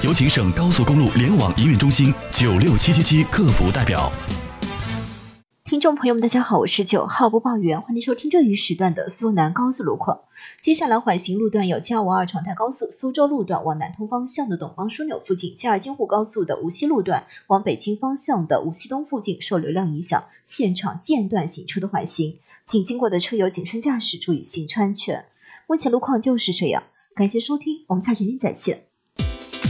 有请省高速公路联网营运中心96777客服代表。 听众朋友们，大家好，我是9号播报员，欢迎收听这一时段的苏南高速路况。接下来缓行路段有752长泰高速苏州路段往南通方向的董方枢纽附近，加尔金沪高速的无锡路段往北京方向的无锡东附近受流量影响，现场间断行车的缓行，请经过的车友谨慎驾驶，注意行车安全。目前路况就是这样，感谢收听，我们下期再见。